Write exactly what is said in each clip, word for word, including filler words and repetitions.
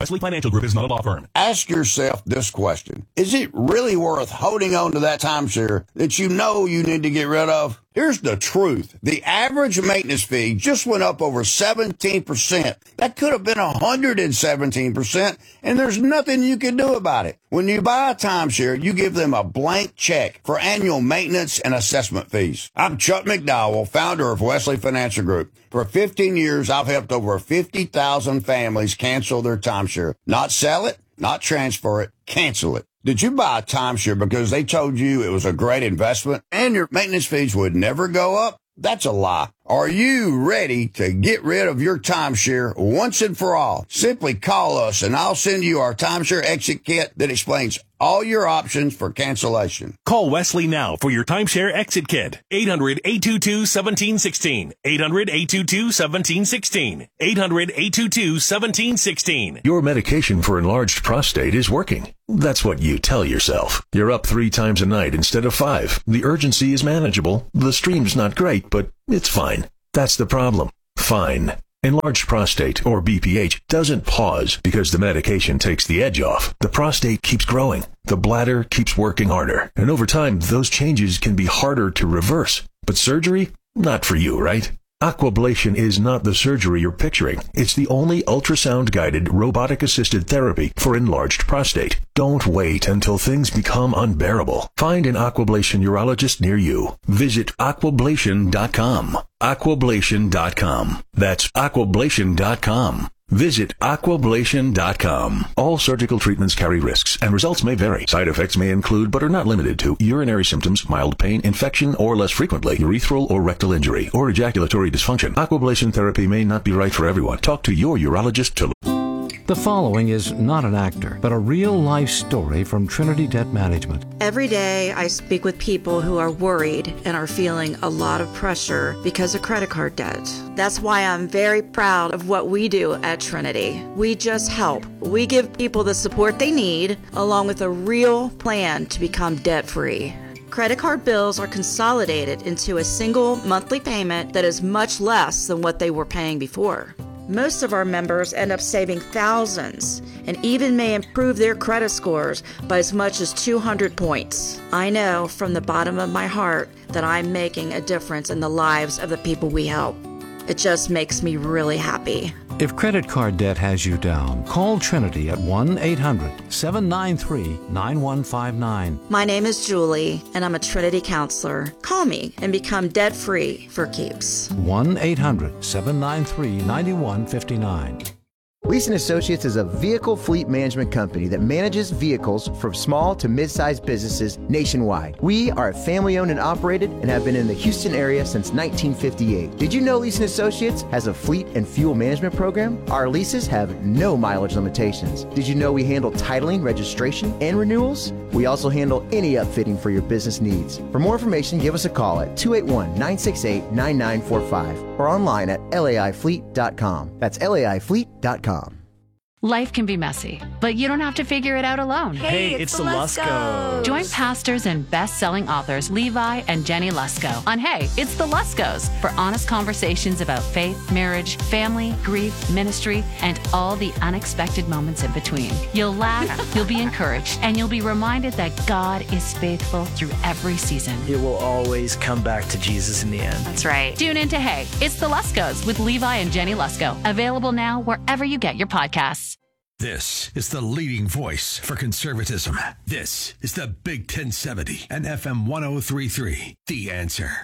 Wesley Financial Group is not a law firm. Ask yourself this question. Is it really worth holding on to that timeshare that you know you need to get rid of? Here's the truth. The average maintenance fee just went up over seventeen percent. That could have been one hundred seventeen percent, and there's nothing you can do about it. When you buy a timeshare, you give them a blank check for annual maintenance and assessment fees. I'm Chuck McDowell, founder of Wesley Financial Group. For fifteen years, I've helped over fifty thousand families cancel their timeshare. Not sell it, not transfer it, cancel it. Did you buy a timeshare because they told you it was a great investment and your maintenance fees would never go up? That's a lie. Are you ready to get rid of your timeshare once and for all? Simply call us and I'll send you our timeshare exit kit that explains all your options for cancellation. Call Wesley now for your timeshare exit kit. eight hundred, eight two two, one seven one six. eight hundred, eight two two, one seven one six. eight hundred, eight two two, one seven one six. Your medication for enlarged prostate is working. That's what you tell yourself. You're up three times a night instead of five. The urgency is manageable. The stream's not great, but it's fine. That's the problem. Fine. Enlarged prostate, or B P H, doesn't pause because the medication takes the edge off. The prostate keeps growing. The bladder keeps working harder. And over time, those changes can be harder to reverse. But surgery? Not for you, right? Aquablation is not the surgery you're picturing. It's the only ultrasound-guided, robotic-assisted therapy for enlarged prostate. Don't wait until things become unbearable. Find an Aquablation urologist near you. Visit aquablation dot com. aquablation dot com. That's aquablation dot com. Visit aquablation dot com. All surgical treatments carry risks, and results may vary. Side effects may include, but are not limited to, urinary symptoms, mild pain, infection, or less frequently, urethral or rectal injury, or ejaculatory dysfunction. Aquablation therapy may not be right for everyone. Talk to your urologist to... The following is not an actor, but a real-life story from Trinity Debt Management. Every day I speak with people who are worried and are feeling a lot of pressure because of credit card debt. That's why I'm very proud of what we do at Trinity. We just help. We give people the support they need, along with a real plan to become debt-free. Credit card bills are consolidated into a single monthly payment that is much less than what they were paying before. Most of our members end up saving thousands and even may improve their credit scores by as much as two hundred points. I know from the bottom of my heart that I'm making a difference in the lives of the people we help. It just makes me really happy. If credit card debt has you down, call Trinity at one eight hundred, seven nine three, nine one five nine. My name is Julie, and I'm a Trinity counselor. Call me and become debt-free for keeps. one eight hundred, seven nine three, nine one five nine. Leeson Associates is a vehicle fleet management company that manages vehicles from small to mid-sized businesses nationwide. We are family-owned and operated and have been in the Houston area since nineteen fifty-eight. Did you know Leeson Associates has a fleet and fuel management program? Our leases have no mileage limitations. Did you know we handle titling, registration, and renewals? We also handle any upfitting for your business needs. For more information, give us a call at two eight one, nine six eight, nine nine four five or online at L A I fleet dot com. That's L A I fleet dot com. Life can be messy, but you don't have to figure it out alone. Hey, hey it's, it's the Luskos. Join pastors and best-selling authors Levi and Jenny Lusko on Hey, It's the Luskos for honest conversations about faith, marriage, family, grief, ministry, and all the unexpected moments in between. You'll laugh, you'll be encouraged, and you'll be reminded that God is faithful through every season. It will always come back to Jesus in the end. That's right. Tune in to Hey, It's the Luskos with Levi and Jenny Lusko. Available now wherever you get your podcasts. This is the leading voice for conservatism. This is the Big ten seventy and F M one oh three point three. The Answer.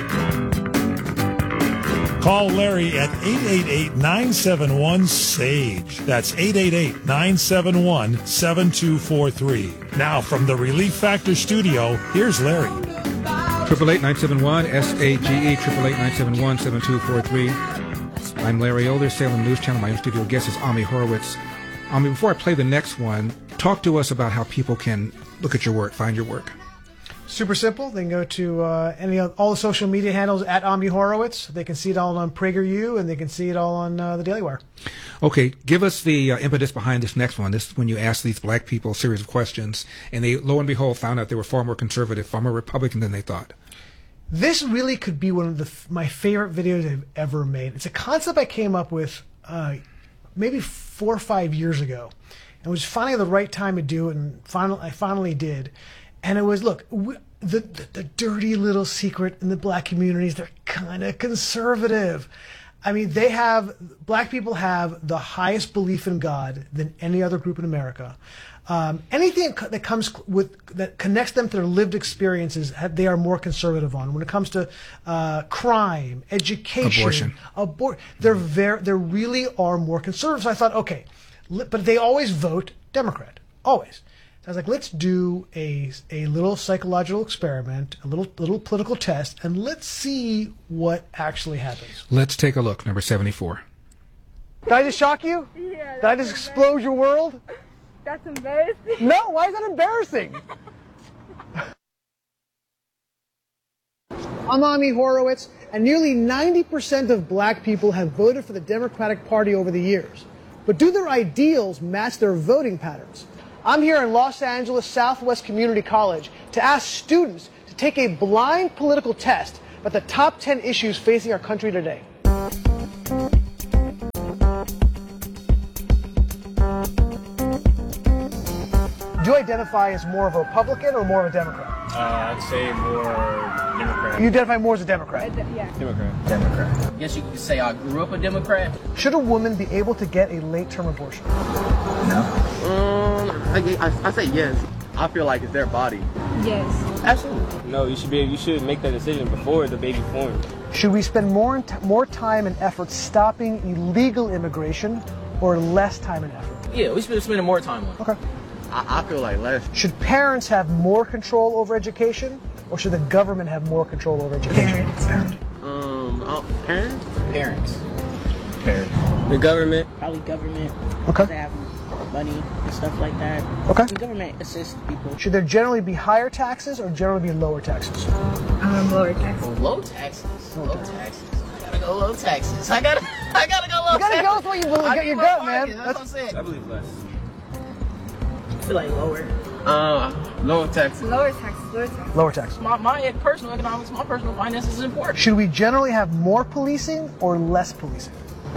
Call Larry at eight eight eight, nine seven one, S A G E. That's eight eight eight, nine seven one, seven two four three. Now from the Relief Factor studio, here's Larry. eight eight eight, nine seven one, S A G E, eight eight eight, nine seven one, seven two four three. I'm Larry Elder, Salem News Channel. My in-studio guest is Ami Horowitz. Ami, before I play the next one, talk to us about how people can look at your work, find your work. Super simple. They can go to uh, any of, all the social media handles at Ami Horowitz. They can see it all on PragerU, and they can see it all on uh, the Daily Wire. Okay, give us the uh, impetus behind this next one. This is when you ask these black people a series of questions, and they, lo and behold, found out they were far more conservative, far more Republican than they thought. This really could be one of the, my favorite videos I've ever made. It's a concept I came up with uh, maybe four or five years ago. It was finally the right time to do it, and finally, I finally did. And it was, look, we, the, the the dirty little secret in the black communities, they're kind of conservative. I mean, they have, black people have the highest belief in God than any other group in America. Um, anything that comes with, that connects them to their lived experiences, they are more conservative on. When it comes to uh, crime, education, abortion, abor- they're very, they really are more conservative. So I thought, okay, but they always vote Democrat, always. So I was like, let's do a a little psychological experiment, a little little political test, and let's see what actually happens. Let's take a look. Number seventy-four. Did I just shock you? Yeah. Did I just explode your world? That's embarrassing. No, why is that embarrassing? I'm Ami Horowitz, and nearly ninety percent of black people have voted for the Democratic Party over the years. But do their ideals match their voting patterns? I'm here in Los Angeles Southwest Community College to ask students to take a blind political test about the top ten issues facing our country today. Do you identify as more of a Republican or more of a Democrat? Uh, I'd say more Democrat. You identify more as a Democrat? Yeah. Democrat. Democrat. I guess you could say I grew up a Democrat. Should a woman be able to get a late-term abortion? No. Um, I, I, I say yes. I feel like it's their body. Yes. Absolutely. No, you should be. You should make that decision before the baby forms. Should we spend more more time and effort stopping illegal immigration, or less time and effort? Yeah, we should be spending more time on it. Okay. I, I feel like less. Should parents have more control over education, or should the government have more control over education? Parents. Um, oh, parents? Parents. Parents. The government. Probably government. Okay. They have money and stuff like that. Okay. The government assists people. Should there generally be higher taxes or generally be lower taxes? Um, lower taxes. Low taxes. Low taxes. I gotta go low taxes. I gotta. I gotta go low. You gotta taxes. go with what you believe. I Get need your my gut, pocket. man. That's, That's what I'm saying. I believe less. I feel like lower. Uh, lower taxes. Lower taxes. Lower taxes. Lower taxes. My, my personal economics, my personal finances is important. Should we generally have more policing or less policing?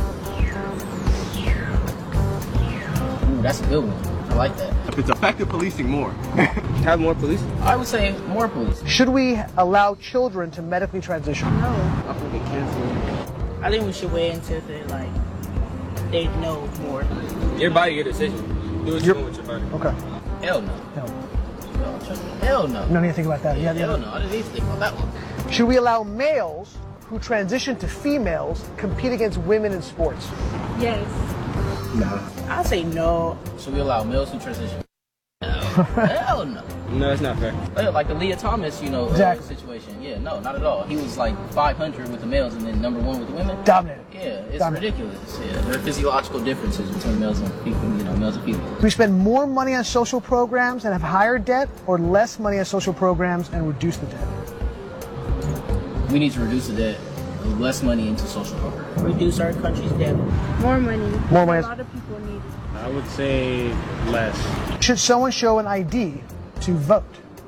Ooh, that's a good one. I like that. If it's effective policing, more. Have more police. I would say more police. Should we allow children to medically transition? No. I think it cancel. I think we should wait until they like they know more. Your body, your decision. Do what you Your- want with your body. Okay. Hell no. No. No, trust me. Hell no. No need to think about that. Yeah, Yeah, hell no. I didn't need to think about that one. Should we allow males who transition to females compete against women in sports? Yes. No. I say no. Should we allow males who transition? No. Hell no. No, it's not fair. Like the Leah Thomas, you know, Exactly. uh, situation. Yeah, no, not at all. He was like five hundred with the males and then number one with the women. Dominated. Yeah, it's Dominated. ridiculous. Yeah, there are physiological differences between males and people, you know, males and people. Do we spend more money on social programs and have higher debt, or less money on social programs and reduce the debt? We need to reduce the debt, less money into social programs. Reduce our country's debt. More money. More money. A lot of people need it. I would say less. Should someone show an I D to vote?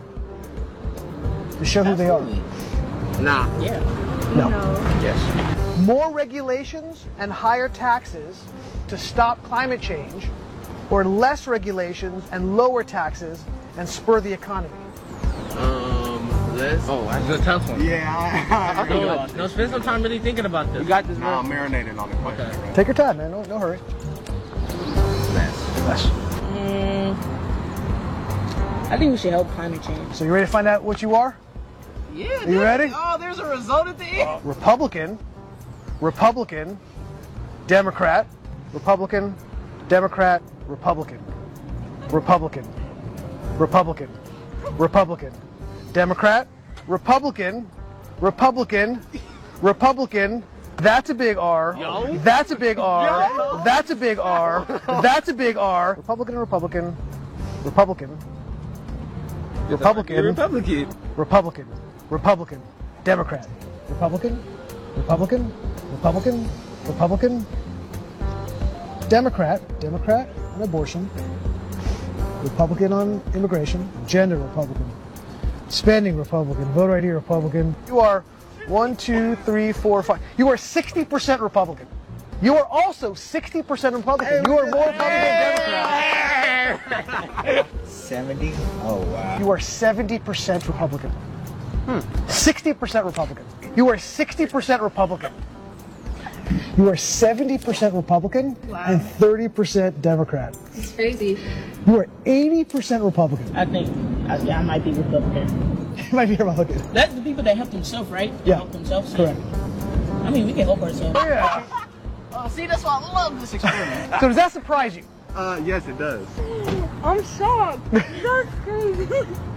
To show who they are? Nah. Yeah. No. No. Yes. More regulations and higher taxes to stop climate change, or less regulations and lower taxes and spur the economy? Um, less. Oh, that's a tough one. Yeah, I, I, I feel No, like no, spend some time really thinking about this. you got this. Nah, I'm marinating on the question. Take your time, man. No, no hurry. Less. Less. Mm, I think we should help climate change. So you ready to find out what you are? Yeah. Are you ready? Oh, there's a result at the end. Republican, Republican, Democrat, Republican, Democrat, Republican, Republican, Republican, Republican, Democrat, Republican, Republican, Republican. That's a big R. That's a big R. That's a big R. That's a big R. Republican, Republican, Republican, Republican, Republican. Republican, Republican, Democrat, Republican, Republican, Republican, Republican, Democrat, Democrat on abortion, Republican on immigration, gender Republican, spending Republican, voter I D Republican. You are one, two, three, four, five. You are sixty percent Republican. You are also sixty percent Republican. You are more Republican than Democrat. seventy? Oh, wow. You are seventy percent Republican. Hmm. sixty percent Republican. You are sixty percent Republican. You are seventy percent Republican Wow. and thirty percent Democrat. It's crazy. You are eighty percent Republican. I think, I, yeah, I might be Republican. You might be Republican. That's the people that help themselves, right? They Yeah. help themselves. Correct. I mean, we can help ourselves. Yeah. Oh, see, that's why I love this experiment. So does that surprise you? Uh, yes, it does. I'm shocked. That's crazy.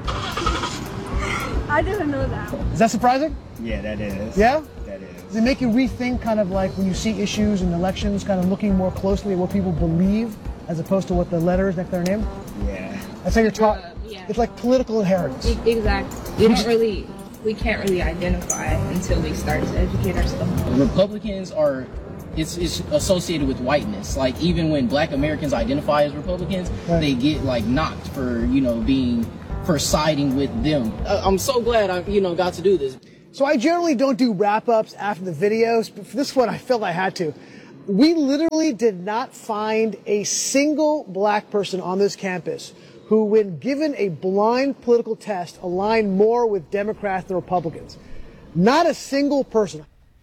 I didn't know that. Is that surprising? Yeah, that is. Yeah? That is. Does it make you rethink kind of like when you see issues in elections, kind of looking more closely at what people believe as opposed to what the letters next to their name? Yeah. That's how you're taught. Uh, yeah. It's like political inheritance. E- exactly. We don't really, we can't really identify until we start to educate ourselves. Republicans are, it's, it's associated with whiteness. Like even when black Americans identify as Republicans, Right. they get like knocked for, you know, being, for siding with them. Uh, I'm so glad I, you know, got to do this. So I generally don't do wrap-ups after the videos, but for this one I felt I had to. We literally did not find a single black person on this campus who, when given a blind political test, aligned more with Democrats than Republicans. Not a single person.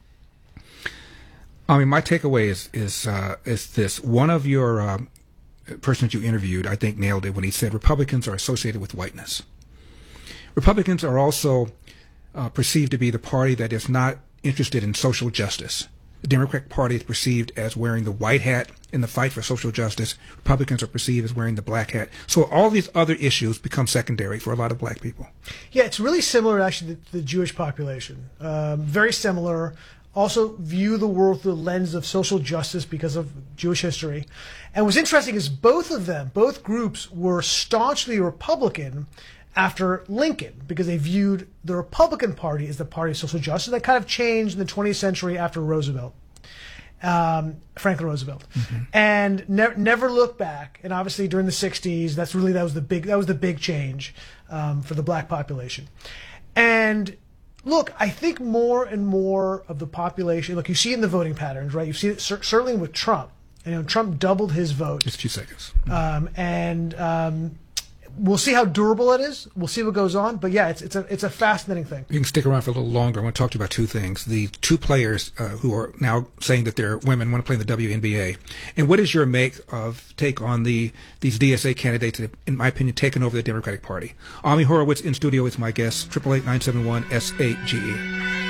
I mean, my takeaway is is uh, is this: one of your um, persons you interviewed, I think, nailed it when he said Republicans are associated with whiteness. Republicans are also uh, perceived to be the party that is not interested in social justice. The Democratic Party is perceived as wearing the white hat in the fight for social justice. Republicans are perceived as wearing the black hat. So all these other issues become secondary for a lot of black people. Yeah, it's really similar actually to the Jewish population. Um, very similar. Also view the world through the lens of social justice because of Jewish history. And what's interesting is both of them, both groups, were staunchly Republican after Lincoln because they viewed the Republican Party as the party of social justice. That kind of changed in the twentieth century after Roosevelt, um, Franklin Roosevelt, mm-hmm. and ne- never looked back. And obviously during the sixties, that's really that was the big that was the big change um, for the black population. And look, I think more and more of the population, look, you see it in the voting patterns, right? You see it cer- certainly with Trump. You know, Trump doubled his vote. Just two seconds. Um, and um, we'll see how durable it is. We'll see what goes on. But yeah, it's it's a it's a fascinating thing. You can stick around for a little longer. I want to talk to you about two things. The two players uh, who are now saying that they're women want to play in the W N B A. And what is your make of take on the these D S A candidates that, in my opinion, taken over the Democratic Party? Ami Horowitz in studio is my guest. triple eight nine seven one S A G E.